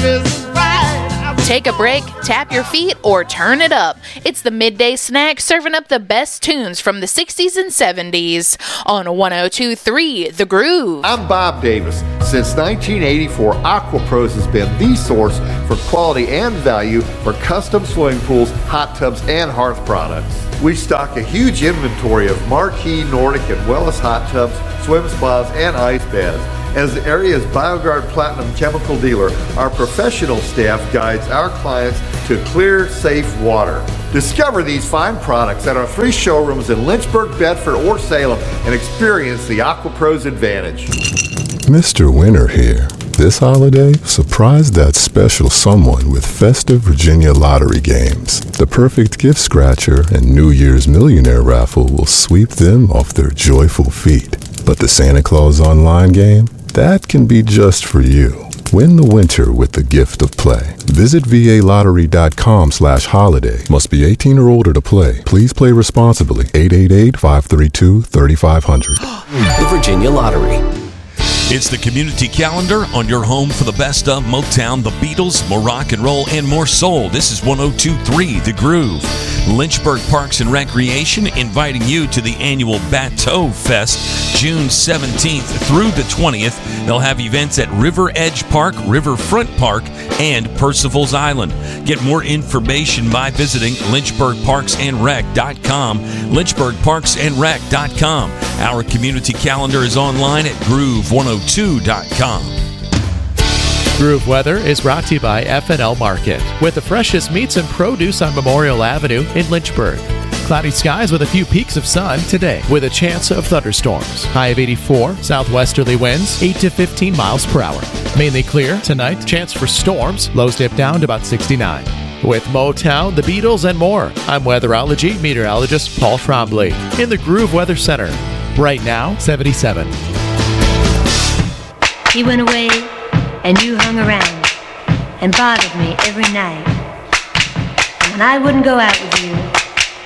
Take a break, tap your feet, or turn it up. It's the midday snack serving up the best tunes from the 60s and 70s on 102.3 The Groove. I'm Bob Davis. Since 1984, AquaPros has been the source for quality and value for custom swimming pools, hot tubs, and hearth products. We stock a huge inventory of marquee Nordic and Wellness hot tubs, swim spas, and ice baths. As the area's BioGuard Platinum chemical dealer, our professional staff guides our clients to clear, safe water. Discover these fine products at our 3 showrooms in Lynchburg, Bedford, or Salem and experience the AquaPros advantage. Mr. Winter here. This holiday, surprise that special someone with festive Virginia lottery games. The perfect gift scratcher and New Year's millionaire raffle will sweep them off their joyful feet. But the Santa Claus online game? That can be just for you. Win the winter with the gift of play. Visit VALottery.com/holiday. Must be 18 or older to play. Please play responsibly. 888-532-3500. The Virginia Lottery. It's the community calendar on your home for the best of Motown, the Beatles, more rock and roll, and more soul. This is 102.3 The Groove. Lynchburg Parks and Recreation inviting you to the annual Bateau Fest, June 17th through the 20th. They'll have events at River Edge Park, Riverfront Park, and Percival's Island. Get more information by visiting lynchburgparksandrec.com, lynchburgparksandrec.com. Our community calendar is online at groove102.com. Groove Weather is brought to you by F&L Market, with the freshest meats and produce on Memorial Avenue in Lynchburg. Cloudy skies with a few peaks of sun today, with a chance of thunderstorms. High of 84, southwesterly winds 8 to 15 miles per hour. Mainly clear tonight, chance for storms, lows dip down to about 69. With Motown, the Beatles, and more, I'm weatherology meteorologist Paul Trombley in the Groove Weather Center. Right now, 77. He went away, and you hung around and bothered me every night. And when I wouldn't go out with you,